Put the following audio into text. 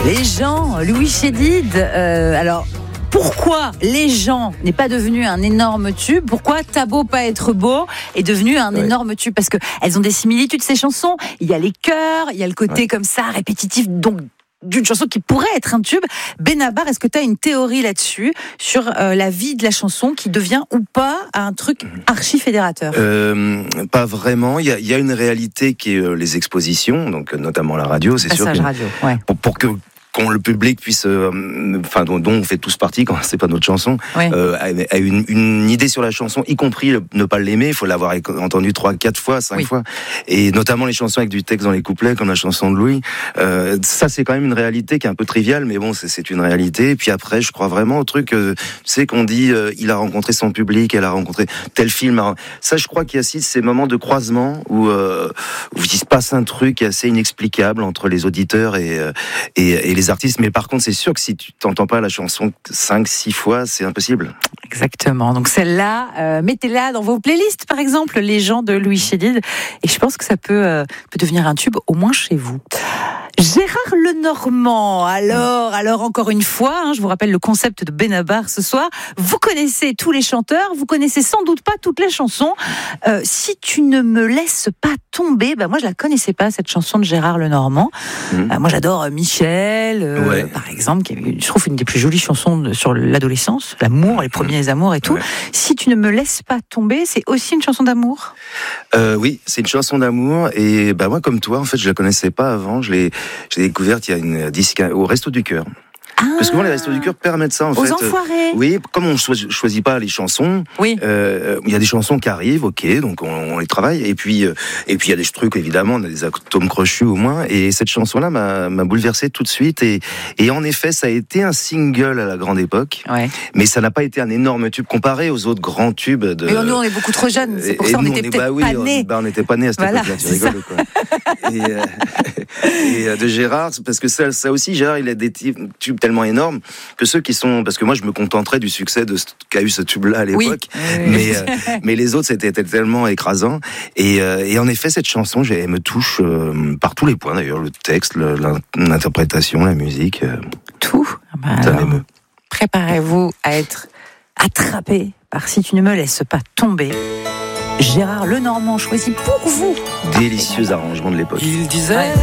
Les gens, Louis Chédid, alors... Pourquoi Les gens n'est pas devenu un énorme tube? Pourquoi T'as beau pas être beau est devenu un énorme tube? Parce que elles ont des similitudes, ces chansons. Il y a les chœurs, il y a le côté comme ça répétitif, donc d'une chanson qui pourrait être un tube. Benabar, est-ce que tu as une théorie là-dessus sur la vie de la chanson qui devient ou pas un truc archi fédérateur? Pas vraiment. Il y a une réalité qui est les expositions, donc notamment la radio. C'est sûr que radio, ouais. pour que quand le public puisse, dont on fait tous partie, quand c'est pas notre chanson, a une idée sur la chanson, y compris ne pas l'aimer, il faut l'avoir entendu 3, 4 fois, 5 fois, et notamment les chansons avec du texte dans les couplets, comme la chanson de Louis. Ça, c'est quand même une réalité qui est un peu triviale, mais bon, c'est une réalité. Et puis après, je crois vraiment au truc, tu sais, qu'on dit, il a rencontré son public, elle a rencontré tel film. Ça, je crois qu'il y a aussi ces moments de croisement où il se passe un truc assez inexplicable entre les auditeurs et les artistes, mais par contre c'est sûr que si tu t'entends pas la chanson 5-6 fois, c'est impossible. Exactement, donc celle-là, mettez-la dans vos playlists par exemple, les gens de Louis Chédid, et je pense que ça peut devenir un tube, au moins chez vous. Gérard Lenormand, alors encore une fois, je vous rappelle le concept de Benabar ce soir, vous connaissez tous les chanteurs, vous connaissez sans doute pas toutes les chansons. Si tu ne me laisses pas tomber, moi je la connaissais pas cette chanson de Gérard Lenormand. Moi j'adore Michel, par exemple, qui est, je trouve, une des plus jolies chansons sur l'adolescence, l'amour, les premiers amours et tout. Si tu ne me laisses pas tomber, c'est aussi une chanson d'amour? Oui, c'est une chanson d'amour, et moi comme toi, en fait, je la connaissais pas avant, je l'ai découverte il y a une disque au Resto du Cœur. Parce que souvent les Restos du Cœur permettent ça, en fait. Aux enfoirés. Oui, comme on choisit pas les chansons, il y a des chansons qui arrivent, ok, donc on les travaille, et puis il y a des trucs, évidemment, on a des atomes crochus au moins, et cette chanson-là m'a bouleversé tout de suite, et en effet, ça a été un single à la grande époque, mais ça n'a pas été un énorme tube comparé aux autres grands tubes de... Mais nous, on est beaucoup trop jeunes, c'est pour ça qu'on était peut-être pas nés. On n'était pas nés à cette époque-là, tu rigoles, quoi. Et de Gérard, parce que ça aussi, Gérard, il a des tubes tellement énormes que ceux qui sont, parce que moi je me contenterais du succès de ce qu'a eu ce tube-là à l'époque, mais les autres c'était tellement écrasant, et en effet cette chanson, elle me touche par tous les points d'ailleurs, le texte, l'interprétation, la musique, tout. Ça m'émeut. Préparez-vous à être attrapé par Si tu ne me laisses pas tomber. Gérard Lenormand choisi pour vous. Délicieux arrangement de l'époque. Il disait